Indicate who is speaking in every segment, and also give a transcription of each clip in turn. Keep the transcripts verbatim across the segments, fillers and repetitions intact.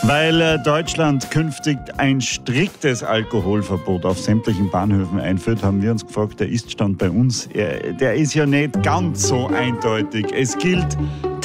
Speaker 1: Weil äh, Deutschland künftig ein striktes Alkoholverbot auf sämtlichen Bahnhöfen einführt, haben wir uns gefragt, der Iststand bei uns, er, der ist ja nicht ganz so eindeutig. Es gilt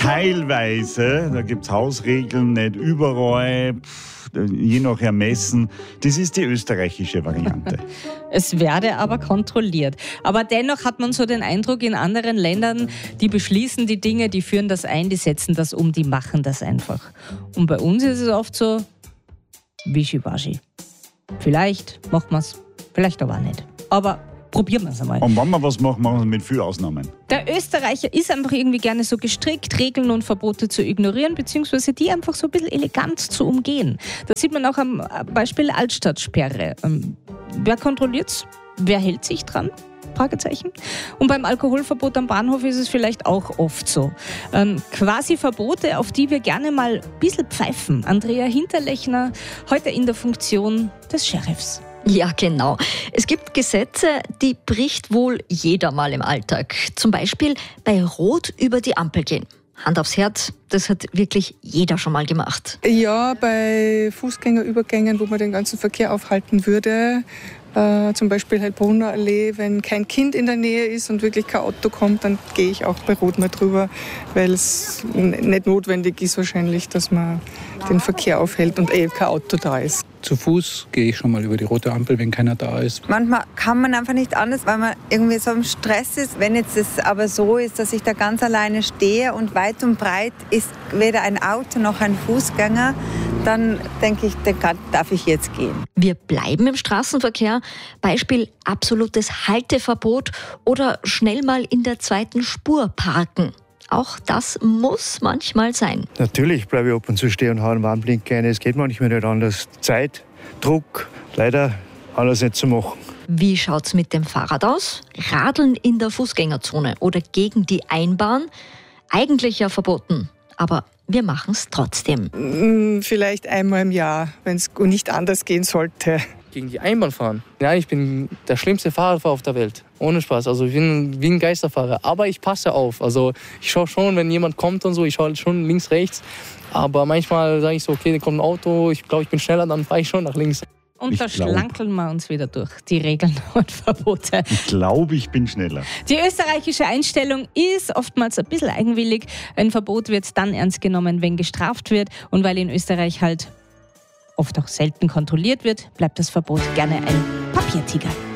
Speaker 1: teilweise, da gibt es Hausregeln, nicht überall, pff, je nach Ermessen. Das ist die österreichische Variante.
Speaker 2: Es werde aber kontrolliert. Aber dennoch hat man so den Eindruck, in anderen Ländern, die beschließen die Dinge, die führen das ein, die setzen das um, die machen das einfach. Und bei uns ist es oft so, wischiwaschi. Vielleicht macht man es, vielleicht aber auch nicht. Aber probieren wir es einmal.
Speaker 1: Und wenn wir was machen, machen wir es mit viel Ausnahmen.
Speaker 2: Der Österreicher ist einfach irgendwie gerne so gestrickt, Regeln und Verbote zu ignorieren, beziehungsweise die einfach so ein bisschen elegant zu umgehen. Das sieht man auch am Beispiel Altstadtsperre. Wer kontrolliert's? Wer hält sich dran? Fragezeichen. Und beim Alkoholverbot am Bahnhof ist es vielleicht auch oft so. Ähm, quasi Verbote, auf die wir gerne mal ein bisschen pfeifen. Andrea Hinterlechner, heute in der Funktion des Sheriffs.
Speaker 3: Ja, genau. Es gibt Gesetze, die bricht wohl jeder mal im Alltag. Zum Beispiel bei Rot über die Ampel gehen. Hand aufs Herz, das hat wirklich jeder schon mal gemacht.
Speaker 4: Ja, bei Fußgängerübergängen, wo man den ganzen Verkehr aufhalten würde, äh, zum Beispiel Heilbronner Allee, wenn kein Kind in der Nähe ist und wirklich kein Auto kommt, dann gehe ich auch bei Rot mal drüber, weil es nicht notwendig ist wahrscheinlich, dass man den Verkehr aufhält und eh kein Auto da ist.
Speaker 5: Zu Fuß gehe ich schon mal über die rote Ampel, wenn keiner da ist.
Speaker 6: Manchmal kann man einfach nicht anders, weil man irgendwie so im Stress ist. Wenn jetzt es aber so ist, dass ich da ganz alleine stehe und weit und breit ist weder ein Auto noch ein Fußgänger, dann denke ich, dann darf ich jetzt gehen.
Speaker 3: Wir bleiben im Straßenverkehr. Beispiel absolutes Halteverbot oder schnell mal in der zweiten Spur parken. Auch das muss manchmal sein.
Speaker 7: Natürlich bleibe ich ab und zu stehen und haue einen Warnblinker rein. Es geht manchmal nicht anders. Zeit, Druck, leider alles nicht zu machen.
Speaker 3: Wie schaut's mit dem Fahrrad aus? Radeln in der Fußgängerzone oder gegen die Einbahn? Eigentlich ja verboten, aber wir machen es trotzdem.
Speaker 4: Vielleicht einmal im Jahr, wenn es nicht anders gehen sollte.
Speaker 8: Gegen die Einbahn fahren. Ja, ich bin der schlimmste Fahrradfahrer auf der Welt. Ohne Spaß. Also ich bin wie ein Geisterfahrer. Aber ich passe auf. Also ich schaue schon, wenn jemand kommt und so, ich schaue schon links, rechts. Aber manchmal sage ich so, okay, da kommt ein Auto, ich glaube, ich bin schneller, dann fahre ich schon nach links.
Speaker 2: Und
Speaker 1: Ich
Speaker 2: da
Speaker 1: glaub.
Speaker 2: schlankeln wir uns wieder durch, die Regeln und Verbote.
Speaker 1: Ich glaube, ich bin schneller.
Speaker 2: Die österreichische Einstellung ist oftmals ein bisschen eigenwillig. Ein Verbot wird dann ernst genommen, wenn gestraft wird. Und weil in Österreich halt oft auch selten kontrolliert wird, bleibt das Verbot gerne ein Papiertiger.